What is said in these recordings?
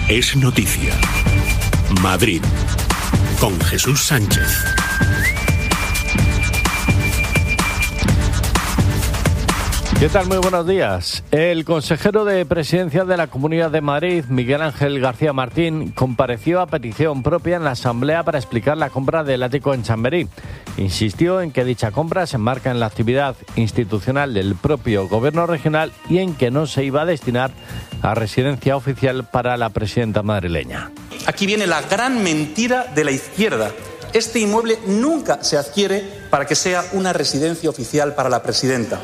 es noticia. Madrid, con Jesús Sánchez. ¿Qué tal? Muy buenos días. El consejero de Presidencia de la Comunidad de Madrid, Miguel Ángel García Martín, compareció a petición propia en la Asamblea para explicar la compra del ático en Chamberí. Insistió en que dicha compra se enmarca en la actividad institucional del propio Gobierno regional y en que no se iba a destinar a residencia oficial para la presidenta madrileña. Aquí viene la gran mentira de la izquierda. Este inmueble nunca se adquiere para que sea una residencia oficial para la presidenta.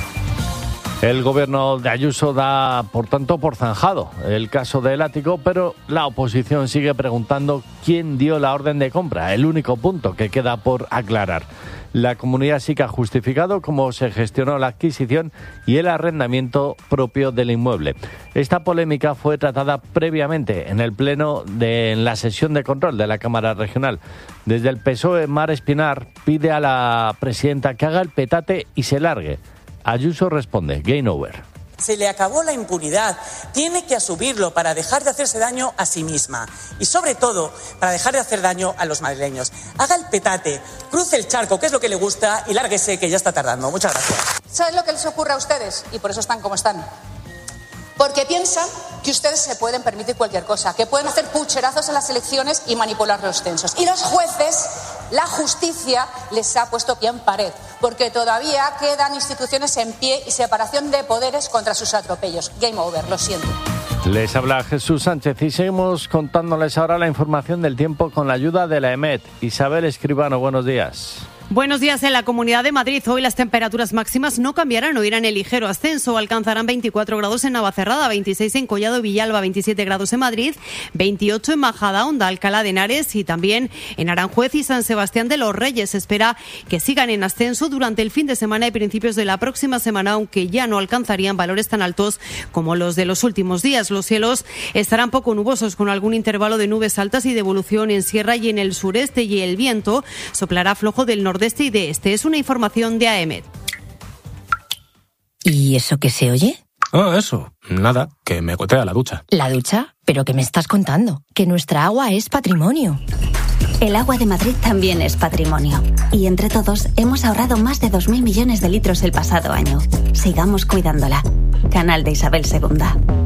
El gobierno de Ayuso da, por tanto, por zanjado el caso del ático, pero la oposición sigue preguntando quién dio la orden de compra, el único punto que queda por aclarar. La comunidad sí que ha justificado cómo se gestionó la adquisición y el arrendamiento propio del inmueble. Esta polémica fue tratada previamente en el pleno en la sesión de control de la Cámara Regional. Desde el PSOE, Mar Espinar pide a la presidenta que haga el petate y se largue. Ayuso responde, game over. Se le acabó la impunidad, tiene que asumirlo para dejar de hacerse daño a sí misma y sobre todo para dejar de hacer daño a los madrileños. Haga el petate, cruce el charco, que es lo que le gusta, y lárguese, que ya está tardando. Muchas gracias. ¿Saben lo que les ocurre a ustedes? Y por eso están como están. Porque piensan que ustedes se pueden permitir cualquier cosa, que pueden hacer pucherazos en las elecciones y manipular los censos. Y los jueces, la justicia, les ha puesto pie en pared, porque todavía quedan instituciones en pie y separación de poderes contra sus atropellos. Game over, lo siento. Les habla Jesús Sánchez y seguimos contándoles ahora la información del tiempo con la ayuda de la EMET. Isabel Escribano, buenos días. Buenos días. En la Comunidad de Madrid hoy las temperaturas máximas no cambiarán o irán en ligero ascenso. Alcanzarán 24 grados en Navacerrada, 26 en Collado y Villalba, 27 grados en Madrid, 28 en Majadahonda, Alcalá de Henares y también en Aranjuez y San Sebastián de los Reyes. Se espera que sigan en ascenso durante el fin de semana y principios de la próxima semana, aunque ya no alcanzarían valores tan altos como los de los últimos días. Los cielos estarán poco nubosos con algún intervalo de nubes altas y de evolución en sierra y en el sureste, y el viento soplará flojo del nordeste y de este. Es una información de AEMET. ¿Y eso qué se oye? Eso. Nada, que me gotea la ducha. ¿La ducha? ¿Pero qué me estás contando? Que nuestra agua es patrimonio. El agua de Madrid también es patrimonio. Y entre todos hemos ahorrado más de 2.000 millones de litros el pasado año. Sigamos cuidándola. Canal de Isabel II.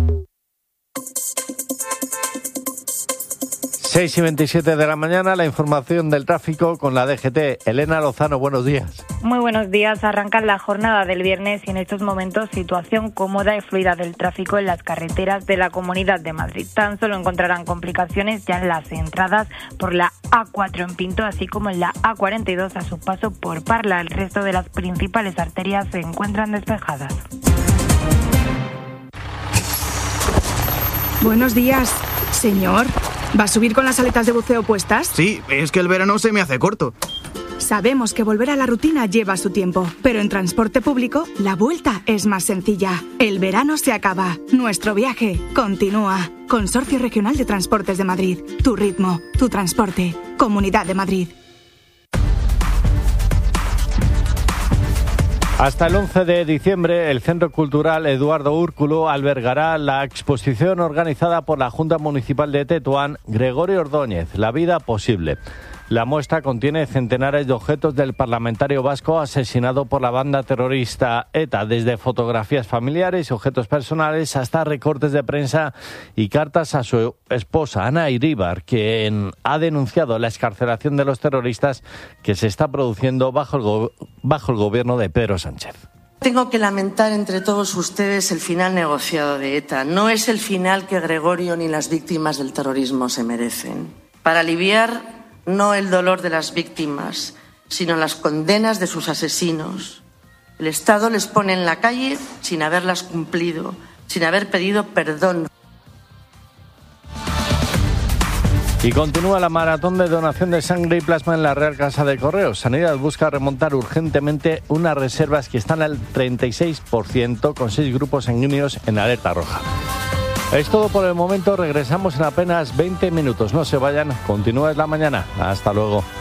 6:27 de la mañana, la información del tráfico con la DGT. Elena Lozano, buenos días. Muy buenos días. Arranca la jornada del viernes y en estos momentos situación cómoda y fluida del tráfico en las carreteras de la Comunidad de Madrid. Tan solo encontrarán complicaciones ya en las entradas por la A4 en Pinto, así como en la A42 a su paso por Parla. El resto de las principales arterias se encuentran despejadas. Buenos días, señor. ¿Va a subir con las aletas de buceo puestas? Sí, es que el verano se me hace corto. Sabemos que volver a la rutina lleva su tiempo, pero en transporte público la vuelta es más sencilla. El verano se acaba, nuestro viaje continúa. Consorcio Regional de Transportes de Madrid. Tu ritmo, tu transporte. Comunidad de Madrid. Hasta el 11 de diciembre, el Centro Cultural Eduardo Úrculo albergará la exposición organizada por la Junta Municipal de Tetuán, Gregorio Ordóñez, La vida posible. La muestra contiene centenares de objetos del parlamentario vasco asesinado por la banda terrorista ETA, desde fotografías familiares y objetos personales hasta recortes de prensa y cartas a su esposa, Ana Iríbar, quien ha denunciado la excarcelación de los terroristas que se está produciendo bajo el gobierno de Pedro Sánchez. Tengo que lamentar entre todos ustedes el final negociado de ETA. No es el final que Gregorio ni las víctimas del terrorismo se merecen. Para aliviar no el dolor de las víctimas, sino las condenas de sus asesinos, el Estado les pone en la calle sin haberlas cumplido, sin haber pedido perdón. Y continúa la maratón de donación de sangre y plasma en la Real Casa de Correos. Sanidad busca remontar urgentemente unas reservas que están al 36%, con 6 grupos sanguíneos en alerta roja. Es todo por el momento, regresamos en apenas 20 minutos. No se vayan, continúa la mañana. Hasta luego.